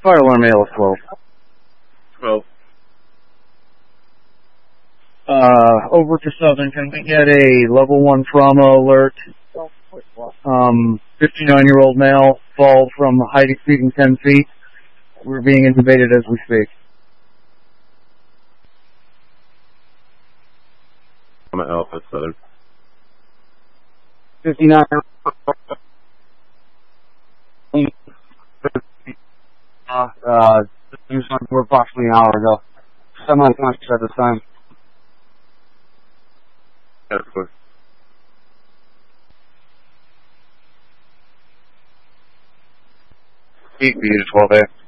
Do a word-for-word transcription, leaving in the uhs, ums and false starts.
Fire alarm A L twelve. twelve. Uh, over to Southern, can we get a level one trauma alert? Um, fifty-nine-year-old male fall from height exceeding ten feet. We're being intubated as we speak. I'm at Alpha Southern. fifty-nine. Uh, uh, we're approximately an hour ago. Semi-conscious at this time. Yeah, of course. Eight B to twelve A.